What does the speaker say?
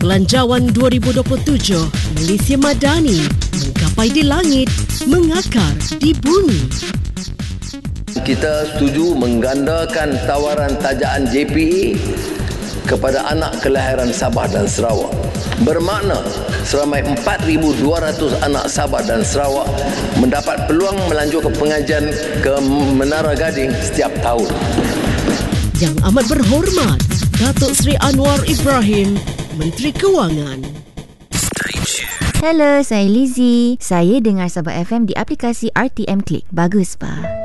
Belanjawan 2027, Malaysia Madani, menggapai di langit, mengakar di bumi. Kita setuju menggandakan tawaran tajaan JPE kepada anak kelahiran Sabah dan Sarawak. Bermakna seramai 4,200 anak Sabah dan Sarawak mendapat peluang melanjutkan pengajian ke Menara Gading setiap tahun. Yang amat berhormat, Datuk Seri Anwar Ibrahim, Menteri Kewangan. Hello, saya Lizzie. Saya dengar Sabah FM di aplikasi RTM Click. Bagus, Pak.